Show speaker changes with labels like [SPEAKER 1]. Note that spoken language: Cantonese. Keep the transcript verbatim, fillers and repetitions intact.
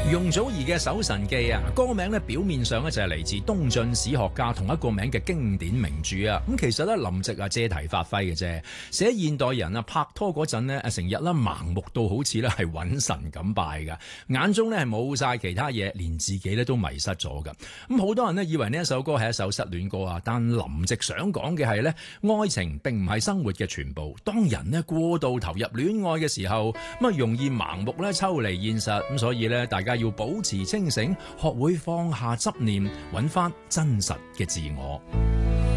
[SPEAKER 1] 容祖兒嘅《搜神記》啊，歌名咧表面上咧就係嚟自東晉史學家同一個名嘅經典名著啊。咁其實咧林夕啊借題發揮嘅啫，寫現代人啊拍拖嗰陣咧，成日咧盲目到好似咧係揾神咁拜噶，眼中咧係冇晒其他嘢，連自己咧都迷失咗噶。咁好多人咧以為呢一首歌係一首失戀歌啊，但林夕想講嘅係咧，愛情並唔係生活嘅全部。當人咧過度投入戀愛嘅時候，咁啊容易盲目咧抽離現實，咁所以咧大家要保持清醒，學會放下執念，揾翻真實嘅自我。